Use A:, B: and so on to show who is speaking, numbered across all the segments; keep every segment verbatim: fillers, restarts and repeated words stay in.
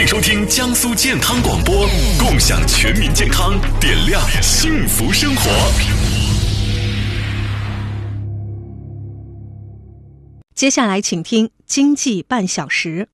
A: 收听江苏健康广播，共享全民健康，点亮幸福生活。
B: 接下来请听经济半小时。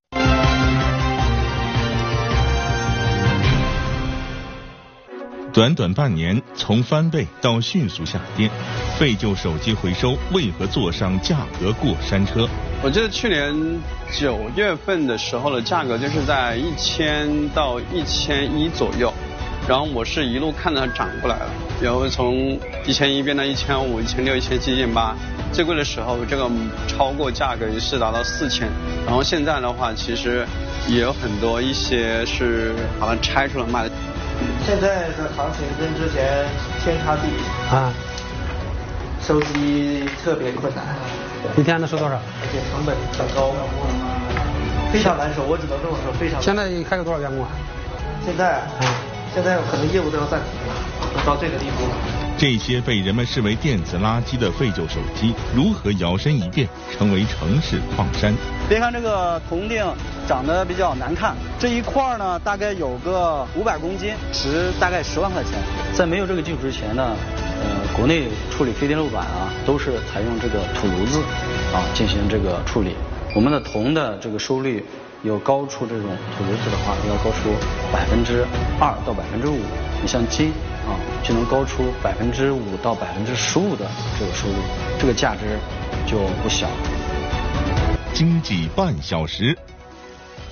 C: 短短半年，从翻倍到迅速下跌，废旧手机回收为何坐上价格过山车？
D: 我记得去年九月份的时候的价格就是在一千到一千一左右，然后我是一路看着它涨过来了，然后从一千一变到一千五、一千六、一千七、一千八，最贵的时候这个超过价格也是达到四千，然后现在的话其实也有很多一些是把它拆出来卖的。
E: 现在的行情跟之前天差地别啊，收机特别困难，
F: 一天能收多少？
E: 而且成本很高，非常难收。我只能这么说，非常难收。
F: 现在开了多少员工啊？
E: 现在啊，嗯、现在可能业务都要暂停了，到这个地步了。
C: 这些被人们视为电子垃圾的废旧手机，如何摇身一变成为城市矿山？
G: 别看这个铜锭长得比较难看，这一块呢大概有个五百公斤，值大概十万块钱。在没有这个技术之前呢，呃，国内处理非电路板啊，都是采用这个土炉子啊进行这个处理。我们的铜的这个收率有高出这种土炉子的话，要高出百分之二到百分之五。你像金啊，就能高出百分之五到百分之十五的这个收入，这个价值就不小。
C: 经济半小时，